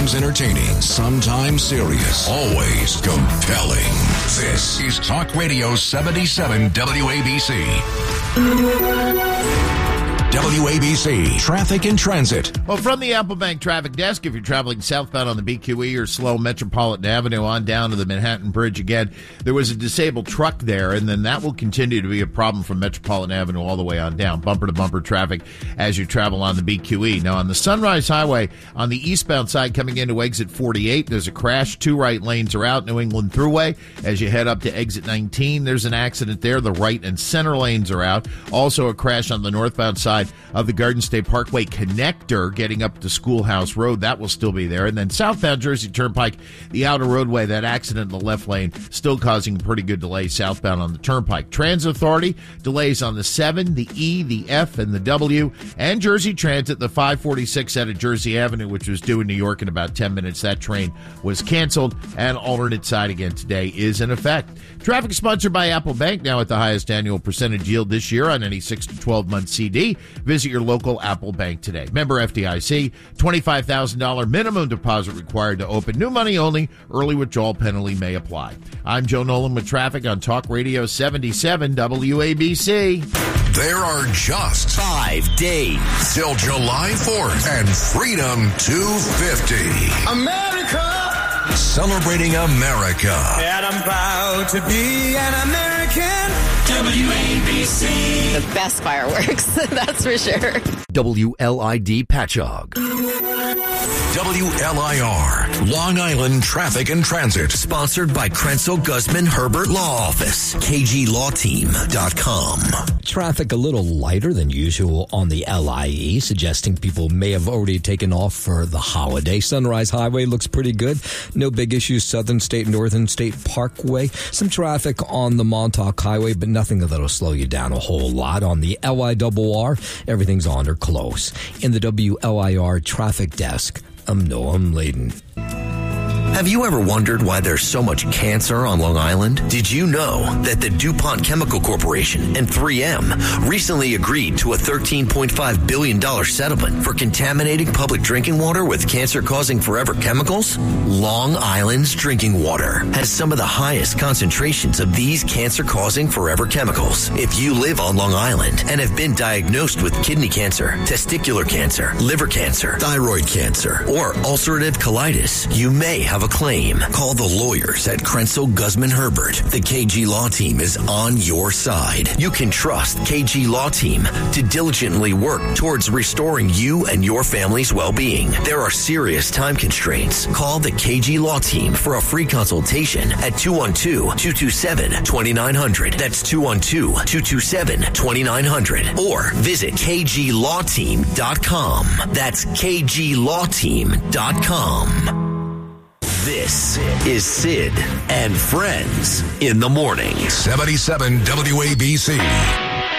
sometimes entertaining, sometimes serious, always compelling. This is Talk Radio 77 WABC. WABC Traffic and Transit. Well, from the Apple Bank Traffic Desk, if you're traveling southbound on the BQE or slow Metropolitan Avenue on down to the Manhattan Bridge again, there was a disabled truck there, and then that will continue to be a problem from Metropolitan Avenue all the way on down. Bumper-to-bumper traffic as you travel on the BQE. Now, on the Sunrise Highway, on the eastbound side coming into exit 48, there's a crash. 2 right lanes are out, New England Thruway. As you head up to exit 19, there's an accident there. The right and center lanes are out. Also a crash on the northbound side of the Garden State Parkway connector getting up to Schoolhouse Road. That will still be there. And then southbound Jersey Turnpike, the outer roadway, that accident in the left lane still causing pretty good delay southbound on the Turnpike. Transit Authority, delays on the 7, the E, the F, and the W. And Jersey Transit, the 546 out of Jersey Avenue, which was due in New York in about 10 minutes. That train was canceled, and alternate side again today is in effect. Traffic sponsored by Apple Bank, now at the highest annual percentage yield this year on any 6 to 12-month CD. Visit your local Apple Bank today. Member FDIC, $25,000 minimum deposit required to open. New money only. Early withdrawal penalty may apply. I'm Joe Nolan with traffic on Talk Radio 77 WABC. There are just 5 days till July 4th and Freedom 250. America! Celebrating America. And I'm proud to be an American. WABC. The best fireworks, that's for sure. WLID Patchogue. WLIR, Long Island Traffic and Transit. Sponsored by Krenzel Guzman Herbert Law Office. KGLawTeam.com. Traffic a little lighter than usual on the LIE, suggesting people may have already taken off for the holiday. Sunrise Highway looks pretty good. No big issues. Southern State, Northern State Parkway. Some traffic on the Montauk Highway, but nothing that'll slow you down a whole lot. On the LIRR, everything's on or close. In the WLIR Traffic Desk, I'm Noam Layden. Have you ever wondered why there's so much cancer on Long Island? Did you know that the DuPont Chemical Corporation and 3M recently agreed to a $13.5 billion settlement for contaminating public drinking water with cancer-causing forever chemicals? Long Island's drinking water has some of the highest concentrations of these cancer-causing forever chemicals. If you live on Long Island and have been diagnosed with kidney cancer, testicular cancer, liver cancer, thyroid cancer, or ulcerative colitis, you may have a claim. Call the lawyers at Krenzel Guzman Herbert. The KG Law Team is on your side. You can trust KG Law Team to diligently work towards restoring you and your family's well-being. There are serious time constraints. Call the KG Law Team for a free consultation at 212-227-2900. That's 212-227-2900. Or visit KGLawTeam.com. That's KGLawTeam.com. This is Sid and Friends in the Morning. 77 WABC.